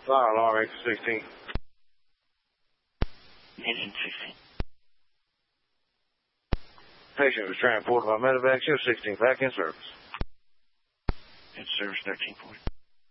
Fire alarm, exit 16. Engine 16. Patient was transported by medevac, shift 16, back in service. In service 1340.